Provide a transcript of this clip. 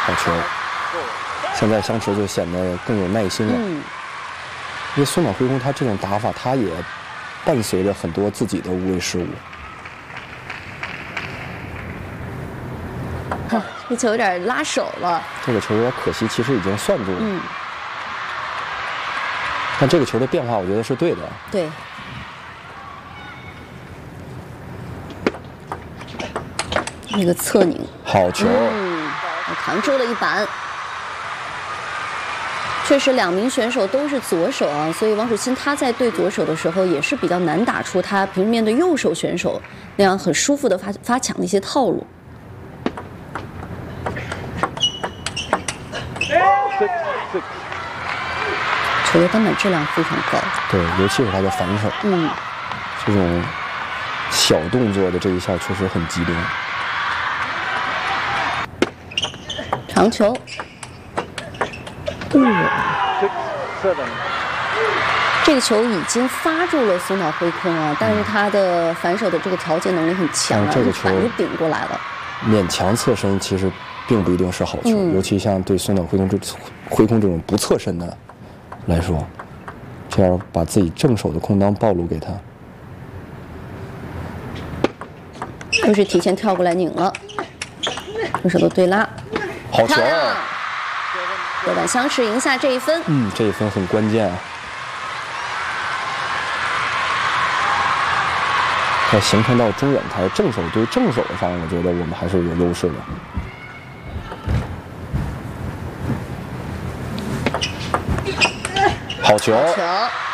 好球！现在香池就显得更有耐心了。因为松岛辉空他这种打法，他也伴随着很多自己的无谓失误。 这球有点拉手了。 这个球有点可惜，其实已经算住了。但这个球的变化，我觉得是对的。 对。那个侧拧。 好球。 扛住了一板。确实，两名选手都是左手啊，所以王楚钦他在对左手的时候也是比较难打出他平时面对右手选手那样很舒服的发抢的一些套路。球的单板质量非常高。对， 尤其是他的反手。这种小动作的这一下确实很机灵。 长球。这个球已经发住了松岛辉空啊，但是他的反手的这个调节能力很强啊， 这个球就顶过来了。 勉强侧身其实并不一定是好球，尤其像对松岛辉空这种不侧身的来说，这样把自己正手的空当暴露给他。 又是提前跳过来拧了，双手的对拉， 好球！ 日本香池赢下这一分。 这一分很关键啊。在形成到中远台正手对正手上，我觉得我们还是有优势的。好球！